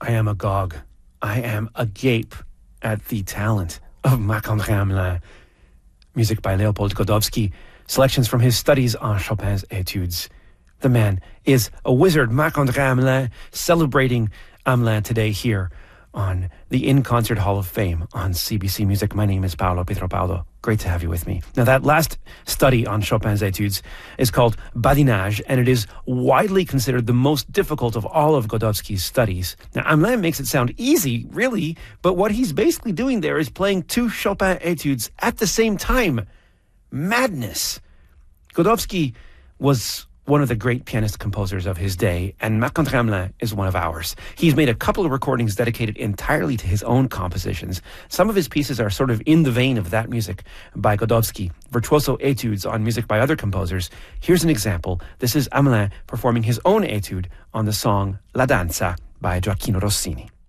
I am agog. I am agape at the talent of Marc-André Hamelin. Music by Leopold Godowsky. Selections from his studies on Chopin's Etudes. The man is a wizard, Marc-André Hamelin, celebrating Hamelin today here on the In Concert Hall of Fame on CBC Music. My name is Paolo Pietropaulo. Great to have you with me. Now, that last study on Chopin's Etudes is called Badinage, and it is widely considered the most difficult of all of Godowsky's studies. Now, Hamelin makes it sound easy, really, but what he's basically doing there is playing two Chopin Etudes at the same time. Madness. Godowsky was one of the great pianist composers of his day, and Marc-André Hamelin is one of ours. He's made a couple of recordings dedicated entirely to his own compositions. Some of his pieces are sort of in the vein of that music by Godowsky, virtuoso etudes on music by other composers. Here's an example. This is Hamelin performing his own etude on the song La Danza by Gioacchino Rossini.